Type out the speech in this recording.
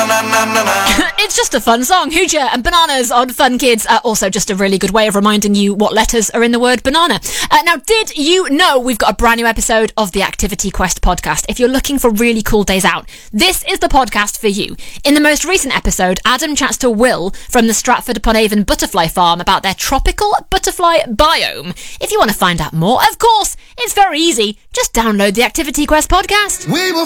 It's just a fun song. Hooja and Bananas on Fun Kids are also just a really good way of reminding you what letters are in the word banana. Now, did you know we've got a brand new episode of the Activity Quest podcast? If you're looking for really cool days out, this is the podcast for you. In the most recent episode, Adam chats to Will from the Stratford-upon-Avon Butterfly Farm about their tropical butterfly biome. If you want to find out more, of course, it's very easy. Just download the Activity Quest podcast.